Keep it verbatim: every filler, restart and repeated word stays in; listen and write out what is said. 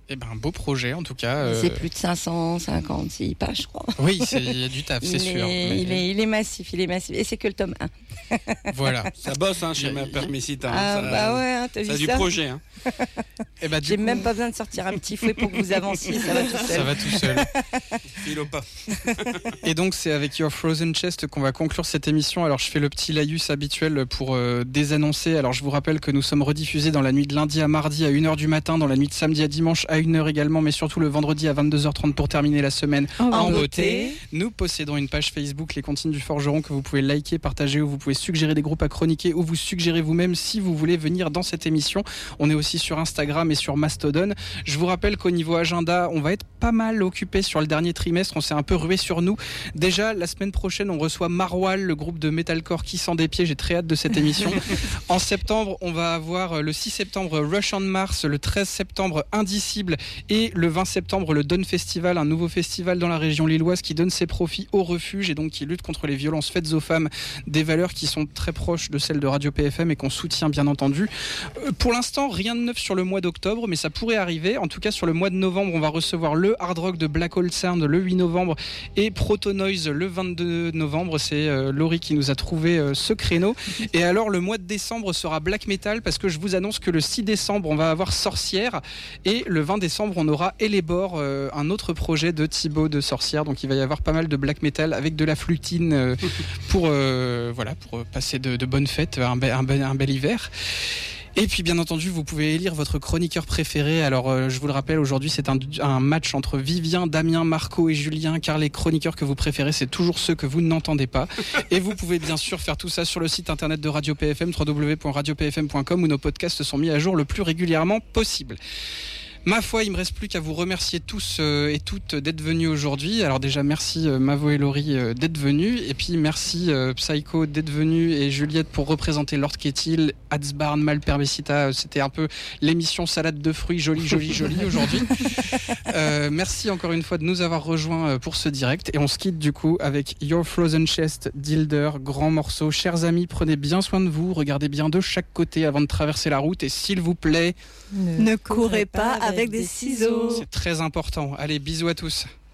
Eh ben, un beau projet en tout cas. Euh... C'est plus de cinq cent cinquante-six pages, je crois. Oui, il y a du taf, c'est il sûr. Est, mais... il, est, il est massif, il est massif. Et c'est que le tome un. Voilà. Ça bosse hein, chez ma permissita. Hein, ah, ça, bah ouais, hein, t'as ça vu a du ça projet. Hein. Et bah, J'ai coup... même pas besoin de sortir un petit fouet pour que vous avanciez, ça va tout seul. Ça va tout seul. Filo pas. Et donc, c'est avec Your Frozen Chest qu'on va conclure cette émission. Alors, je fais le petit laïus habituel pour euh, désannoncer. Alors, je vous rappelle que nous sommes rediffusés dans la nuit de lundi à mardi à une heure du matin, dans la nuit de samedi à dimanche à une heure également, mais surtout le vendredi à vingt-deux heures trente pour terminer la semaine en, en beauté. beauté. Nous possédons une page Facebook, Les Comptines du Forgeron, que vous pouvez liker, partager, où vous pouvez suggérer des groupes à chroniquer, ou vous suggérer vous-même si vous voulez venir dans cette émission. On est aussi sur Instagram et sur Mastodon. Je vous rappelle qu'au niveau agenda, on va être pas mal occupé sur le dernier trimestre. On s'est un peu rué sur nous. Déjà, la semaine prochaine, on reçoit Marwal, le groupe de metalcore qui sent des pieds. J'ai très hâte de cette émission. En septembre, on va avoir le six septembre Rush on Mars, le treize septembre Indicible et le vingt septembre le Dawn Festival, un nouveau festival dans la région lilloise qui donne ses profits au refuge et donc qui lutte contre les violences faites aux femmes, des valeurs qui sont très proches de celles de Radio P F M et qu'on soutient bien entendu. Euh, pour l'instant, rien de neuf sur le mois d'octobre, mais ça pourrait arriver. En tout cas, sur le mois de novembre, on va recevoir le Hard Rock de Black Hole Sound le huit novembre et Proto Noise le vingt-deux novembre. C'est euh, Laurie qui nous a trouvé euh, ce créneau. Et alors, le mois de décembre sera Black Metal parce que je vous annonce que le six décembre, on va avoir Sorcière et le vingt décembre, on aura Elébor, euh, un autre projet de Thibaut de Sorcière. Donc, il va y avoir pas mal de Black Metal avec de la flutine euh, pour, euh, voilà, pour passer de, de bonnes fêtes, un, be- un, be- un bel hiver. Et puis bien entendu, vous pouvez élire votre chroniqueur préféré. Alors euh, je vous le rappelle, aujourd'hui c'est un, un match entre Vivien, Damien, Marco et Julien, car les chroniqueurs que vous préférez, c'est toujours ceux que vous n'entendez pas. Et vous pouvez bien sûr faire tout ça sur le site internet de Radio P F M, w w w point radio p f m point com, où nos podcasts sont mis à jour le plus régulièrement possible. Ma foi, il me reste plus qu'à vous remercier tous euh, et toutes d'être venus aujourd'hui. Alors déjà, merci euh, Mavo et Laurie euh, d'être venus. Et puis merci euh, Psycho d'être venu et Juliette pour représenter Lord Kettil, Hatzbarn, Malpermessita. C'était un peu l'émission salade de fruits, jolie, jolie, jolie aujourd'hui. Euh, merci encore une fois de nous avoir rejoints euh, pour ce direct. Et on se quitte du coup avec Your Frozen Chest, Dilder, grand morceau. Chers amis, prenez bien soin de vous. Regardez bien de chaque côté avant de traverser la route. Et s'il vous plaît, ne, ne courez pas avec avec des ciseaux. C'est très important. Allez, bisous à tous.